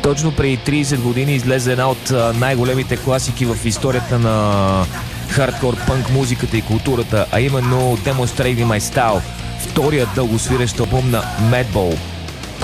Точно преди 30 години излезе една от най-големите класики в историята на хардкор, пънк музиката и културата, а именно Demonstrating My Style, вторият дългосвирещ албум на Madball.